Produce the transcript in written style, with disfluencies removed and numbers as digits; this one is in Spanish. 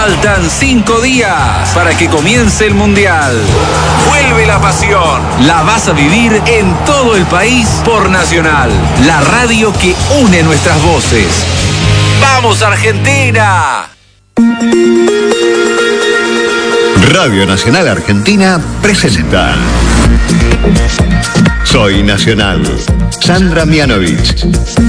Faltan 5 días para que comience el Mundial. Vuelve la pasión. La vas a vivir en todo el país por Nacional, la radio que une nuestras voces. ¡Vamos, Argentina! Radio Nacional Argentina presenta Soy Nacional. Sandra Mianovich.